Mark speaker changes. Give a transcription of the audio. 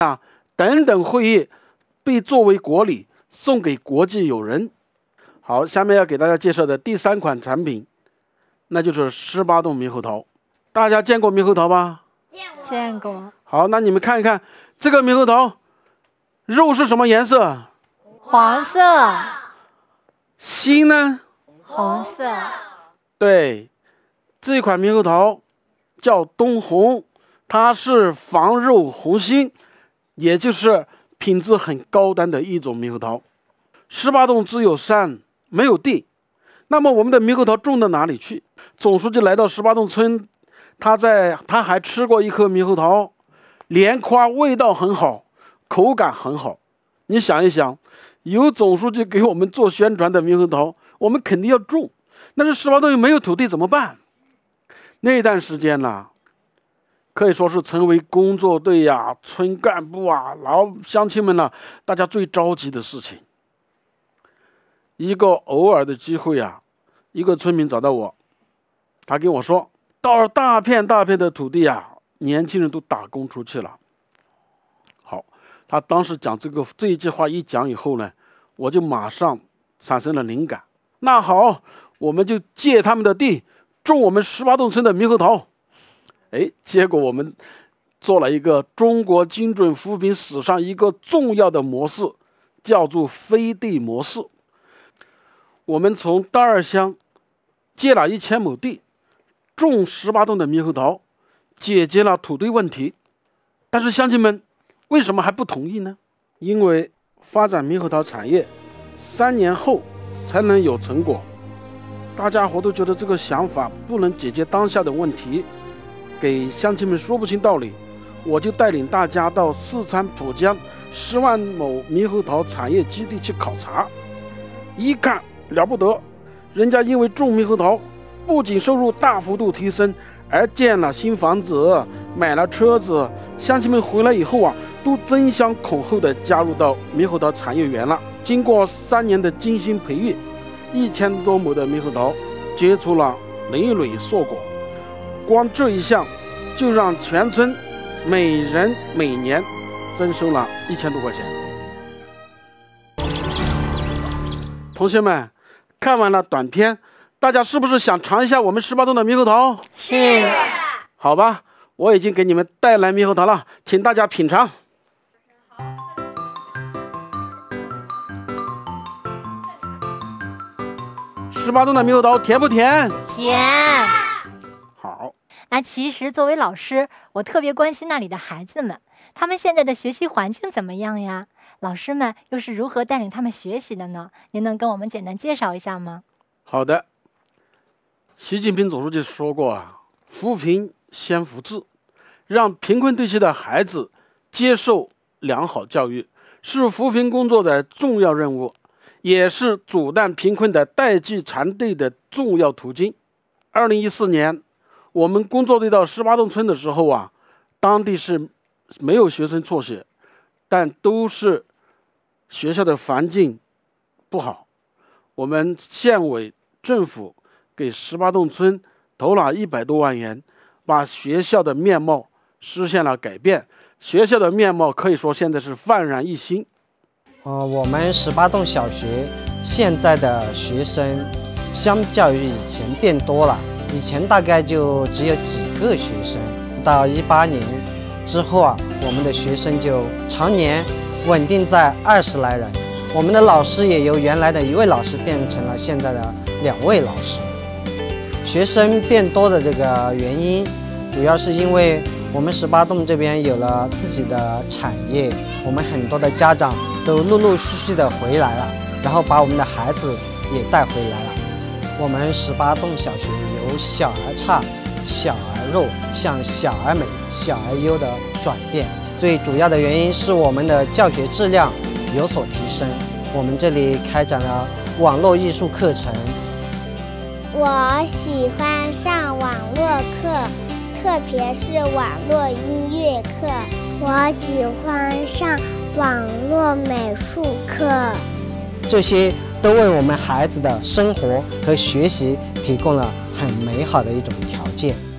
Speaker 1: 等等会议被作为国礼送给国际友人。好，下面要给大家介绍的第3款产品，那就是18洞猕猴桃。大家见过猕猴桃吧？
Speaker 2: 见过。
Speaker 1: 好，那你们看一看这个猕猴桃，肉是什么颜色？
Speaker 2: 黄色。
Speaker 1: 心呢？
Speaker 2: 红色。
Speaker 1: 对，这款猕猴桃叫东红，它是防肉红心，也就是品质很高端的一种猕猴桃。18洞只有山没有地，那么我们的猕猴桃种到哪里去？总书记来到18洞村，他还吃过一颗猕猴桃，连夸味道很好，口感很好。你想一想，有总书记给我们做宣传的猕猴桃，我们肯定要种。但是18洞又没有土地怎么办？那段时间呢，可以说是成为工作队呀、村干部啊、乡亲们呢，大家最着急的事情。一个偶尔的机会啊，一个村民找到我，他跟我说，到大片大片的土地啊，年轻人都打工出去了。好，他当时讲这一句话一讲以后呢，我就马上产生了灵感。那好，我们就借他们的地种我们18洞村的猕猴桃。结果我们做了一个中国精准扶贫史上一个重要的模式，叫做飞地模式。我们从大二乡借了1000亩地，种18洞的猕猴桃，解决了土地问题。但是乡亲们为什么还不同意呢？因为发展猕猴桃产业3年后才能有成果，大家伙都觉得这个想法不能解决当下的问题，给乡亲们说不清道理。我就带领大家到四川蒲江10万亩猕猴桃产业基地去考察，一看了不得，人家因为种猕猴桃，不仅收入大幅度提升，而建了新房子，买了车子。乡亲们回来以后啊，都争相恐后的加入到猕猴桃产业园了。经过3年的精心培育，1000多亩的猕猴桃结出了累累硕果。光这一项就让全村每人每年增收了1000多块钱。同学们，看完了短片，大家是不是想尝一下我们18洞的猕猴桃？
Speaker 2: 是。
Speaker 1: 好吧，我已经给你们带来猕猴桃了，请大家品尝。18洞的猕猴桃甜不甜？
Speaker 2: 甜。
Speaker 1: 好。
Speaker 2: 那其实作为老师，我特别关心那里的孩子们，他们现在的学习环境怎么样呀？老师们又是如何带领他们学习的呢？您能跟我们简单介绍一下吗？
Speaker 1: 好的。习近平总书记说过啊，扶贫先扶志，让贫困地区的孩子接受良好教育，是扶贫工作的重要任务，也是阻断贫困的代际传递的重要途径。2014年，我们工作队到18洞村的时候啊，当地是没有学生辍学，但都是学校的环境不好。我们县委政府给18洞村投了100多万元，把学校的面貌实现了改变。学校的面貌可以说现在是焕然一新。
Speaker 3: 我们18洞小学现在的学生相较于以前变多了，以前大概就只有几个学生，到18年之后啊，我们的学生就常年稳定在20来人。我们的老师也由原来的1位老师变成了现在的2位老师。学生变多的这个原因，主要是因为我们18洞这边有了自己的产业，我们很多的家长都陆陆续续的回来了，然后把我们的孩子也带回来了。我们18洞小学由小而差、小而弱向小而美、小而优的转变，最主要的原因是我们的教学质量有所提升。我们这里开展了网络艺术课程。
Speaker 4: 我喜欢上网络课，特别是网络音乐课。我喜欢上网络美术课。
Speaker 3: 这些都为我们孩子的生活和学习提供了很美好的一种条件。